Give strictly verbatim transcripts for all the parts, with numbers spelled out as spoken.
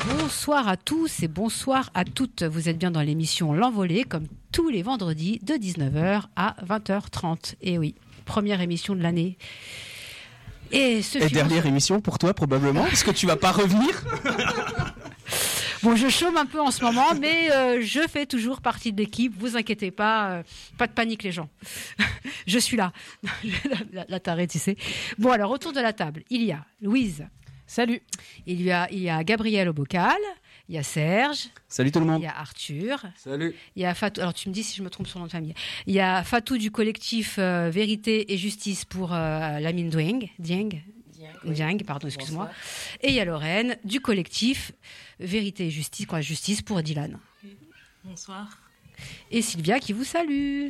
Bonsoir à tous et bonsoir à toutes. Vous êtes bien dans l'émission L'Envolée, comme tous les vendredis de dix-neuf heures à vingt heures trente. Et oui, première émission de l'année. Et, ce et dernière émission pour toi probablement, parce que tu vas pas revenir. Bon, je chôme un peu en ce moment, mais euh, je fais toujours partie de l'équipe. Vous inquiétez pas, euh, pas de panique les gens. Je suis là. la, la tarée, tu sais. Bon, alors autour de la table, il y a Louise. Salut. Il y a, il y a Gabriel au bocal. Il y a Serge. Salut tout le monde. Il y a Arthur. Salut. Il y a Fatou. Alors tu me dis si je me trompe sur le nom de famille. Il y a Fatou du collectif euh, Vérité et Justice pour euh, Lamine Dieng. Dieng. Oui. Dieng, pardon, excuse-moi. Et il y a Lorraine du collectif Vérité et Justice, quoi, Justice pour Dylan. Bonsoir. Et Sylvia qui vous salue.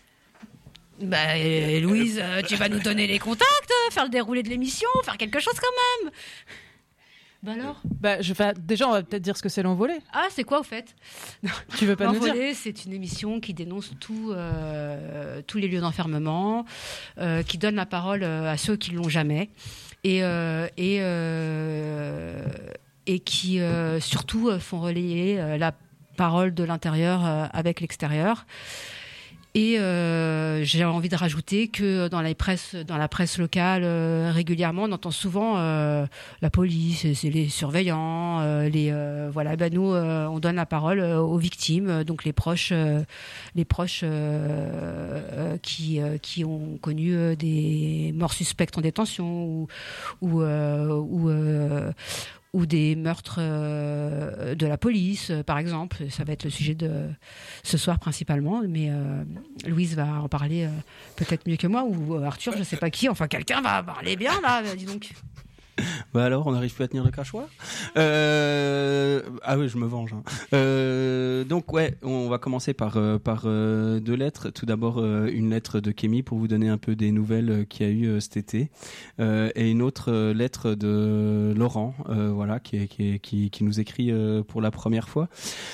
Bah, euh, Louise, euh, tu vas nous donner les contacts, faire le déroulé de l'émission, faire quelque chose quand même. Bah alors bah, je vais... Déjà, on va peut-être dire ce que c'est L'Envolée. Ah, c'est quoi au fait? Tu veux pas nous dire? L'Envolée, c'est une émission qui dénonce tout, euh, tous les lieux d'enfermement, euh, qui donne la parole à ceux qui ne l'ont jamais, et, euh, et, euh, et qui euh, surtout font relayer euh, la parole de l'intérieur euh, avec l'extérieur. Et euh, j'ai envie de rajouter que dans la presse, dans la presse locale, euh, régulièrement, on entend souvent euh, la police, c'est les surveillants, euh, les euh, voilà. Ben nous, euh, on donne la parole euh, aux victimes, donc les proches, euh, les proches euh, euh, qui euh, qui ont connu euh, des morts suspectes en détention ou ou euh, ou euh, ou des meurtres euh, de la police, euh, par exemple. Ça va être le sujet de ce soir principalement, mais euh, Louise va en parler euh, peut-être mieux que moi, ou Arthur, je sais pas qui, enfin quelqu'un va parler bien là, dis donc. Bah alors, on n'arrive plus à tenir le crachoir. Euh... Ah oui, je me venge. Hein. Euh... Donc ouais, on va commencer par euh, par euh, deux lettres. Tout d'abord, euh, une lettre de Kémy pour vous donner un peu des nouvelles euh, qu'il y a eu euh, cet été, euh, et une autre euh, lettre de Laurent, euh, voilà, qui qui qui qui nous écrit euh, pour la première fois.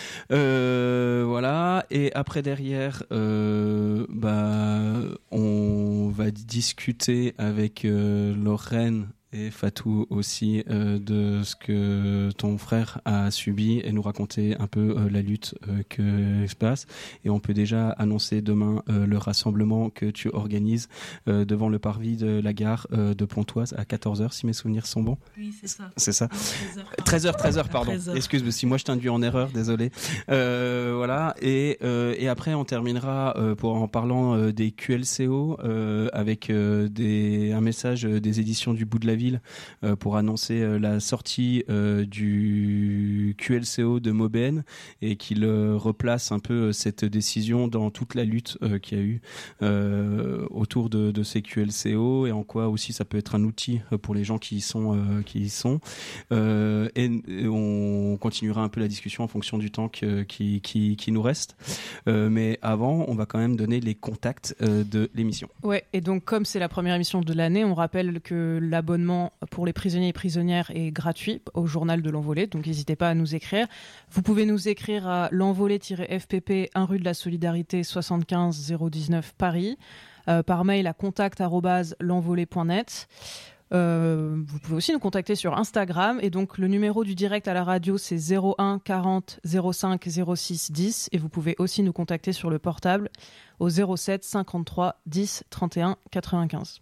Euh, voilà. Et après derrière, euh, bah on va discuter avec euh, Lorraine et Fatou aussi euh, de ce que ton frère a subi et nous raconter un peu euh, la lutte euh, que se passe. Et on peut déjà annoncer demain euh, le rassemblement que tu organises euh, devant le parvis de la gare euh, de Pontoise à quatorze heures, si mes souvenirs sont bons. Oui, c'est ça. C'est ça. treize heures, treize heures, pardon. Excuse-moi si moi je t'induis en erreur, désolé. Euh, voilà. Et, euh, et après, on terminera euh, pour, en parlant euh, des Q L C O euh, avec euh, des, un message euh, des éditions du bout de la vie Euh, pour annoncer euh, la sortie euh, du Q L C O de Maubaine et qu'il euh, replace un peu euh, cette décision dans toute la lutte euh, qu'il y a eu euh, autour de, de ces Q L C O, et en quoi aussi ça peut être un outil euh, pour les gens qui y sont, euh, qui y sont. Euh, et, et on continuera un peu la discussion en fonction du temps que, qui, qui, qui nous reste. Euh, mais avant, on va quand même donner les contacts euh, de l'émission. Ouais, et donc comme c'est la première émission de l'année, on rappelle que l'abonnement pour les prisonniers et prisonnières est gratuit au journal de L'Envolée, donc n'hésitez pas à nous écrire. Vous pouvez nous écrire à l'envolée-F P P, un rue de la Solidarité, soixante-quinze zéro dix-neuf Paris, euh, par mail à contact arobase l'envolée point net. Euh, vous pouvez aussi nous contacter sur Instagram, et donc le numéro du direct à la radio c'est zéro un quarante zéro cinq zéro six dix, et vous pouvez aussi nous contacter sur le portable au zéro sept cinquante-trois dix trente et un quatre-vingt-quinze.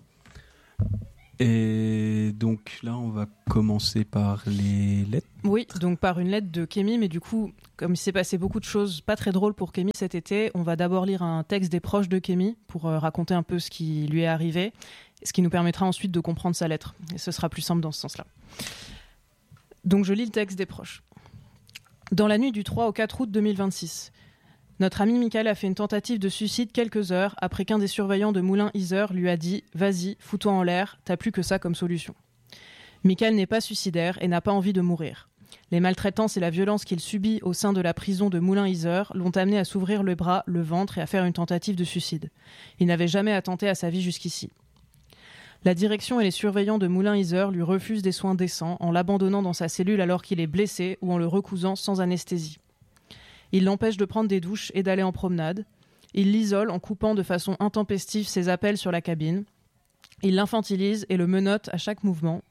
Et donc là, on va commencer par les lettres. Oui, donc par une lettre de Kémy, mais du coup, comme il s'est passé beaucoup de choses pas très drôles pour Kémy cet été, on va d'abord lire un texte des proches de Kémy pour euh, raconter un peu ce qui lui est arrivé, ce qui nous permettra ensuite de comprendre sa lettre. Et ce sera plus simple dans ce sens-là. Donc je lis le texte des proches. Dans la nuit du trois au quatre août deux mille vingt-six, notre ami Michael a fait une tentative de suicide quelques heures après qu'un des surveillants de Moulins-Iser lui a dit « Vas-y, fous-toi en l'air, t'as plus que ça comme solution ». Michael n'est pas suicidaire et n'a pas envie de mourir. Les maltraitances et la violence qu'il subit au sein de la prison de Moulins-Iser l'ont amené à s'ouvrir le bras, le ventre et à faire une tentative de suicide. Il n'avait jamais attenté à sa vie jusqu'ici. La direction et les surveillants de Moulins-Iser lui refusent des soins décents en l'abandonnant dans sa cellule alors qu'il est blessé ou en le recousant sans anesthésie. Ils l'empêchent de prendre des douches et d'aller en promenade. Ils l'isolent en coupant de façon intempestive ses appels sur la cabine. Ils l'infantilisent et le menottent à chaque mouvement.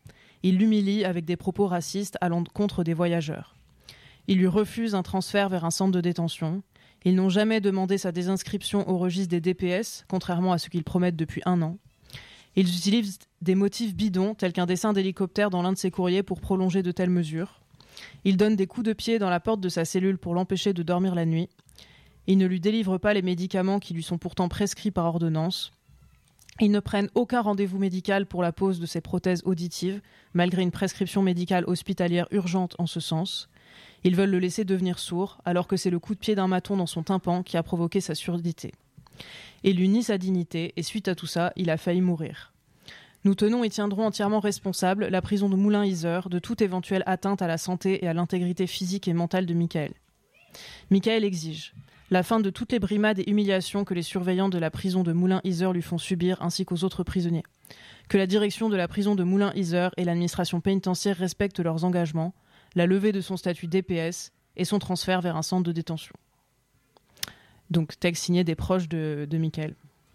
Il l'humilie avec des propos racistes à l'encontre des voyageurs. Il lui refuse un transfert vers un centre de détention. Ils n'ont jamais demandé sa désinscription au registre des D P S, contrairement à ce qu'ils promettent depuis un an. Ils utilisent des motifs bidons, tels qu'un dessin d'hélicoptère dans l'un de ses courriers pour prolonger de telles mesures. Ils donnent des coups de pied dans la porte de sa cellule pour l'empêcher de dormir la nuit. Ils ne lui délivrent pas les médicaments qui lui sont pourtant prescrits par ordonnance. Ils ne prennent aucun rendez-vous médical pour la pose de ses prothèses auditives, malgré une prescription médicale hospitalière urgente en ce sens. Ils veulent le laisser devenir sourd, alors que c'est le coup de pied d'un maton dans son tympan qui a provoqué sa surdité. Il lui nie sa dignité, et suite à tout ça, il a failli mourir. Nous tenons et tiendrons entièrement responsable la prison de Moulins-Yzeure de toute éventuelle atteinte à la santé et à l'intégrité physique et mentale de Michael. Michael exige la fin de toutes les brimades et humiliations que les surveillants de la prison de Moulins-Yzeure lui font subir ainsi qu'aux autres prisonniers. Que la direction de la prison de Moulins-Yzeure et l'administration pénitentiaire respectent leurs engagements, la levée de son statut D P S et son transfert vers un centre de détention. Donc, texte signé des proches de, de Michael.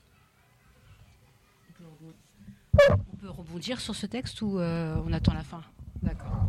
On peut rebondir sur ce texte ou euh, on attend la fin ? D'accord.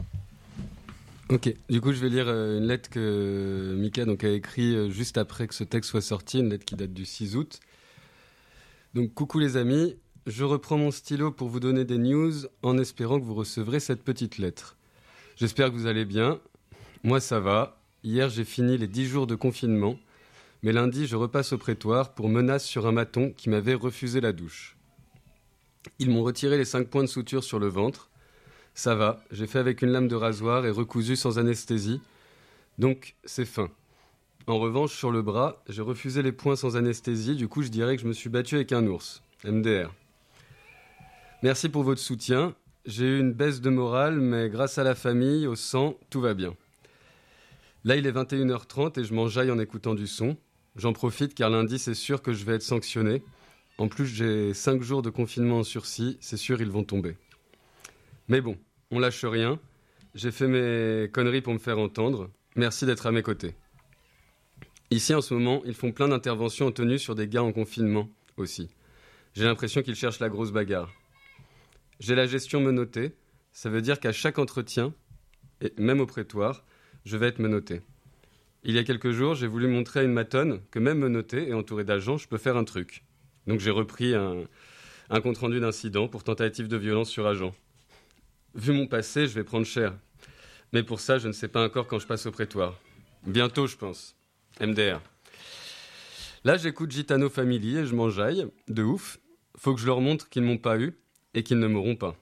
Ok, du coup je vais lire euh, une lettre que Mika donc, a écrite euh, juste après que ce texte soit sorti, une lettre qui date du six août. Donc coucou les amis, je reprends mon stylo pour vous donner des news en espérant que vous recevrez cette petite lettre. J'espère que vous allez bien, moi ça va, hier j'ai fini les dix jours de confinement, mais lundi je repasse au prétoire pour menace sur un maton qui m'avait refusé la douche. Ils m'ont retiré les cinq points de suture sur le ventre. Ça va, j'ai fait avec une lame de rasoir et recousu sans anesthésie, donc c'est fin. En revanche, sur le bras, j'ai refusé les points sans anesthésie, du coup je dirais que je me suis battu avec un ours. M D R. Merci pour votre soutien. J'ai eu une baisse de morale, mais grâce à la famille, au sang, tout va bien. Là, il est vingt et une heures trente et je m'enjaille en écoutant du son. J'en profite car lundi, c'est sûr que je vais être sanctionné. En plus, j'ai cinq jours de confinement en sursis, c'est sûr, ils vont tomber. Mais bon, on lâche rien. J'ai fait mes conneries pour me faire entendre. Merci d'être à mes côtés. Ici, en ce moment, ils font plein d'interventions en tenue sur des gars en confinement aussi. J'ai l'impression qu'ils cherchent la grosse bagarre. J'ai la gestion menottée. Ça veut dire qu'à chaque entretien, et même au prétoire, je vais être menotté. Il y a quelques jours, j'ai voulu montrer à une matonne que même menotté et entouré d'agents, je peux faire un truc. Donc j'ai repris un, un compte-rendu d'incident pour tentative de violence sur agent. Vu mon passé, je vais prendre cher. Mais pour ça, je ne sais pas encore quand je passe au prétoire. Bientôt, je pense. M D R. Là, j'écoute Gitano Family et je m'enjaille. De ouf. Faut que je leur montre qu'ils ne m'ont pas eu et qu'ils ne m'auront pas.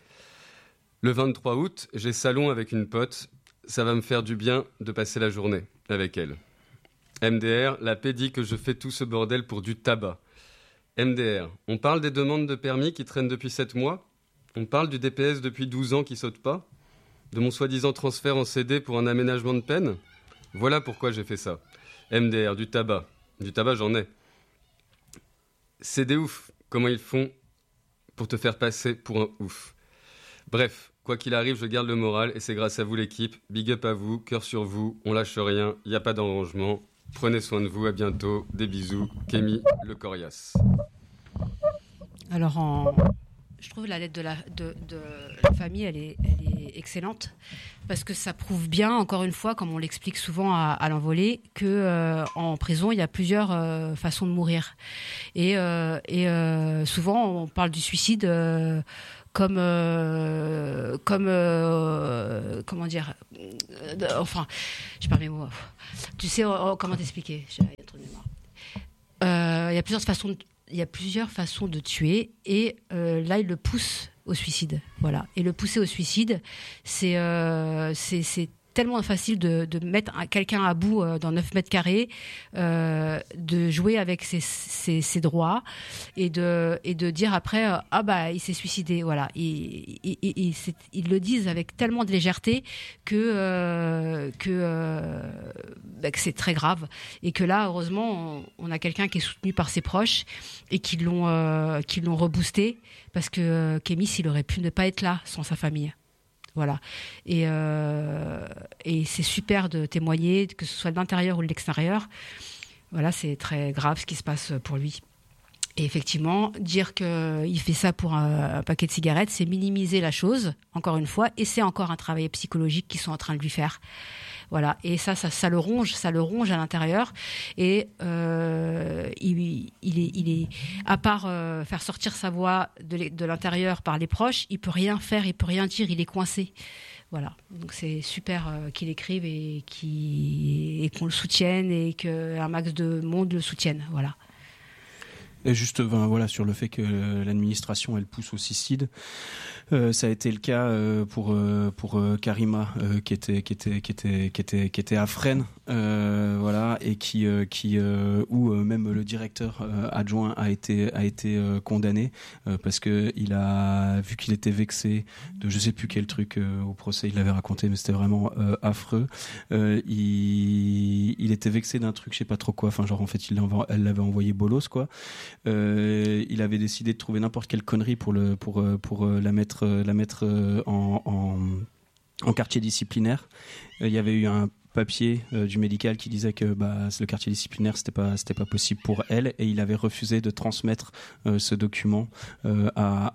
Le vingt-trois août, j'ai salon avec une pote. Ça va me faire du bien de passer la journée avec elle. M D R, la paix dit que je fais tout ce bordel pour du tabac. M D R, on parle des demandes de permis qui traînent depuis sept mois ? On parle du D P S depuis douze ans qui saute pas ? De mon soi-disant transfert en C D pour un aménagement de peine ? Voilà pourquoi j'ai fait ça. M D R, du tabac. Du tabac, j'en ai. C'est des ouf, comment ils font pour te faire passer pour un ouf. Bref, quoi qu'il arrive, je garde le moral et c'est grâce à vous l'équipe. Big up à vous, cœur sur vous, on lâche rien, il n'y a pas d'arrangement. Prenez soin de vous, à bientôt, des bisous. Kémy, le coriace. Alors, en... je trouve la lettre de la, de, de la famille, elle est, elle est excellente, parce que ça prouve bien, encore une fois, comme on l'explique souvent à, à l'envolée, qu'en euh, prison, il y a plusieurs euh, façons de mourir. Et, euh, et euh, souvent, on parle du suicide euh, comme... Euh, comme euh, comment dire euh, Enfin, je perds mes mots. Tu sais, oh, comment t'expliquer ? J'ai un trou de mémoire. Euh, il y a plusieurs façons de Il y a plusieurs façons de tuer et euh, là, il le pousse au suicide. Voilà. Et le pousser au suicide, c'est, euh, c'est, c'est tellement facile de, de mettre un, quelqu'un à bout euh, dans neuf mètres carrés, euh, de jouer avec ses, ses, ses droits et de, et de dire après euh, ah bah il s'est suicidé. Voilà. Et, et, et, et c'est, ils le disent avec tellement de légèreté que, euh, que, euh, bah, que c'est très grave. Et que là, heureusement, on, on a quelqu'un qui est soutenu par ses proches et qui l'ont, euh, qui l'ont reboosté parce que euh, Kémy, il aurait pu ne pas être là sans sa famille. Voilà. Et, euh, et c'est super de témoigner, que ce soit de l'intérieur ou de l'extérieur. Voilà, c'est très grave ce qui se passe pour lui. Et effectivement, dire qu'il fait ça pour un, un paquet de cigarettes, c'est minimiser la chose, encore une fois, et c'est encore un travail psychologique qu'ils sont en train de lui faire. Voilà. Et ça, ça, ça le ronge, ça le ronge à l'intérieur. Et euh, il, il, est, il est, à part euh, faire sortir sa voix de, de l'intérieur par les proches, il peut rien faire, il peut rien dire, il est coincé. Voilà, donc c'est super euh, qu'il écrive et, qu'il, et qu'on le soutienne et qu'un max de monde le soutienne. Voilà. Et juste ben, voilà, sur le fait que l'administration elle pousse au suicide, euh, ça a été le cas euh, pour euh, pour euh, Karima euh, qui était qui était qui était qui était qui était à Fresnes, euh, voilà, et qui euh, qui euh, où euh, même le directeur euh, adjoint a été a été euh, condamné euh, parce que il a vu qu'il était vexé de je sais plus quel truc euh, au procès il l'avait raconté, mais c'était vraiment euh, affreux. Euh, il il était vexé d'un truc, je sais pas trop quoi, enfin genre en fait il l'avait, elle l'avait envoyé bolos quoi. Euh, il avait décidé de trouver n'importe quelle connerie pour le pour pour la mettre la mettre en en, en quartier disciplinaire. Il y avait eu un papier euh, du médical qui disait que bah, le quartier disciplinaire c'était pas c'était pas possible pour elle, et il avait refusé de transmettre euh, ce document euh, à,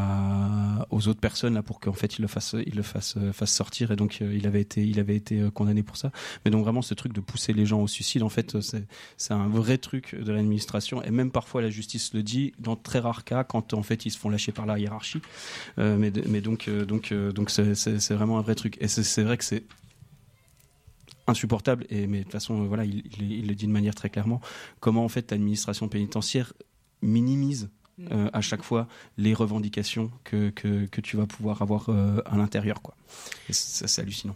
à aux autres personnes là pour qu'en fait il le fasse il le fasse euh, fasse sortir, et donc euh, il avait été il avait été euh, condamné pour ça. Mais donc vraiment ce truc de pousser les gens au suicide, en fait c'est c'est un vrai truc de l'administration, et même parfois la justice le dit dans très rares cas quand en fait ils se font lâcher par la hiérarchie. Euh, mais mais donc euh, donc euh, donc c'est, c'est c'est vraiment un vrai truc, et c'est c'est vrai que c'est insupportable. Et mais de toute façon voilà il, il, il le dit de manière très clairement, comment en fait l'administration pénitentiaire minimise euh, à chaque fois les revendications que que, que tu vas pouvoir avoir euh, à l'intérieur quoi. Et ça, c'est hallucinant.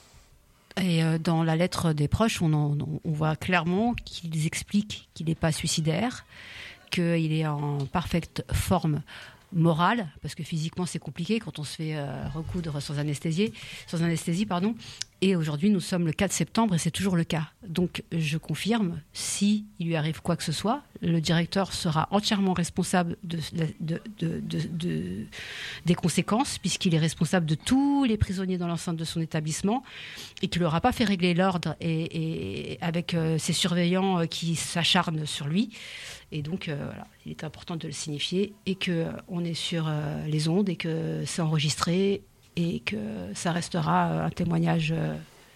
Et euh, dans la lettre des proches, on, en, on voit clairement qu'ils expliquent qu'il n'est pas suicidaire, qu'il est en parfaite forme morale, parce que physiquement c'est compliqué quand on se fait euh, recoudre sans anesthésie, sans anesthésie pardon. Et aujourd'hui nous sommes le quatre septembre et c'est toujours le cas. Donc je confirme, si il lui arrive quoi que ce soit, le directeur sera entièrement responsable de, de, de, de, de, des conséquences, puisqu'il est responsable de tous les prisonniers dans l'enceinte de son établissement, et qu'il n'aura pas fait régler l'ordre et, et avec euh, ses surveillants euh, qui s'acharnent sur lui. Et donc, euh, voilà, il est important de le signifier, et qu'on est sur euh, les ondes, et que c'est enregistré, et que ça restera euh, un témoignage. Euh,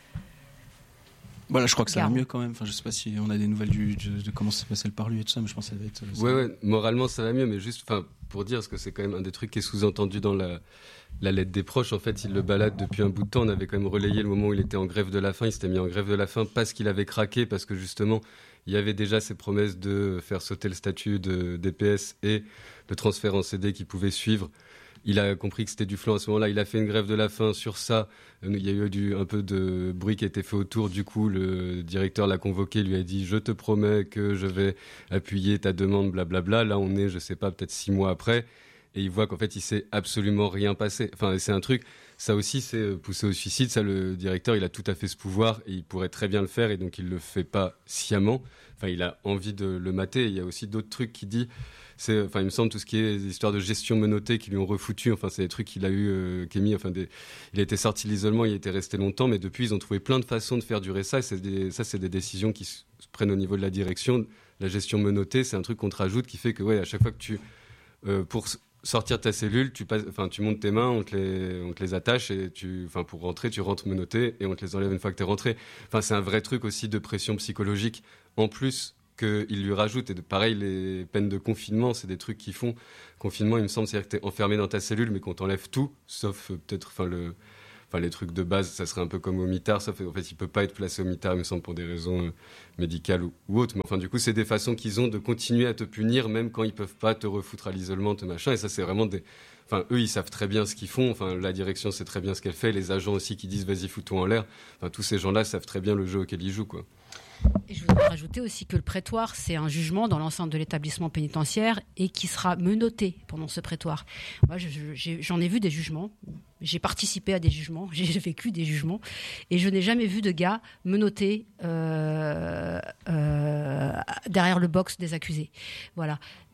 voilà, je crois que ça garant. va mieux quand même. Enfin, je sais pas si on a des nouvelles du, de, de comment s'est passé le parlu et tout ça, mais je pense que ça va être. Ça ouais, va... ouais, moralement ça va mieux, mais juste, enfin, pour dire, parce que c'est quand même un des trucs qui est sous-entendu dans la, la lettre des proches. En fait, il le balade depuis un bout de temps. On avait quand même relayé le moment où il était en grève de la faim. Il s'était mis en grève de la faim parce qu'il avait craqué, parce que justement, il y avait déjà ces promesses de faire sauter le statut de D P S et le transfert en C D qui pouvait suivre. Il a compris que c'était du flan à ce moment-là. Il a fait une grève de la faim sur ça. Il y a eu du, un peu de bruit qui a été fait autour. Du coup, le directeur l'a convoqué, lui a dit « Je te promets que je vais appuyer ta demande, blablabla ». Là, on est, je sais pas, peut-être six mois après. Et il voit qu'en fait, il s'est absolument rien passé. Enfin, c'est un truc... Ça aussi, c'est pousser au suicide. Ça, le directeur, il a tout à fait ce pouvoir et il pourrait très bien le faire, et donc il le fait pas sciemment. Enfin, il a envie de le mater. Et il y a aussi d'autres trucs qu'il dit. C'est, enfin, il me semble tout ce qui est des histoires de gestion menottée qui lui ont refoutu. Enfin, c'est des trucs qu'il a eu, euh, Kémy. Enfin, des, il a été sorti de l'isolement, il a été resté longtemps, mais depuis, ils ont trouvé plein de façons de faire durer ça. Et c'est des, ça, c'est des décisions qui se prennent au niveau de la direction. La gestion menottée, c'est un truc qu'on te rajoute qui fait que, ouais, à chaque fois que tu, euh, pour sortir de ta cellule, tu passes, enfin, tu montes tes mains, on te les, on te les attache, et tu, enfin, pour rentrer, tu rentres menotté et on te les enlève une fois que t'es rentré. Enfin, c'est un vrai truc aussi de pression psychologique en plus qu'il lui rajoute. Et de, pareil, les peines de confinement, c'est des trucs qu'ils font. Confinement, il me semble, c'est-à-dire que t'es enfermé dans ta cellule, mais qu'on t'enlève tout, sauf euh, peut-être, enfin, le, enfin, les trucs de base, ça serait un peu comme au mitard, sauf en fait, il peut pas être placé au mitard, il me semble, pour des raisons euh, médicales ou, ou autres. Mais enfin, du coup, c'est des façons qu'ils ont de continuer à te punir, même quand ils peuvent pas te refoutre à l'isolement, te machin. Et ça, c'est vraiment des, enfin, eux, ils savent très bien ce qu'ils font. Enfin, la direction sait très bien ce qu'elle fait. Les agents aussi qui disent, vas-y, fous-toi en l'air. Enfin, tous ces gens-là savent très bien le jeu auquel ils jouent, quoi. Et je voudrais rajouter aussi que le prétoire, c'est un jugement dans l'enceinte de l'établissement pénitentiaire et qui sera menotté pendant ce prétoire. Moi, je, je, j'en ai vu des jugements, j'ai participé à des jugements, j'ai vécu des jugements, et je n'ai jamais vu de gars menotté euh, euh, derrière le box des accusés. Voilà.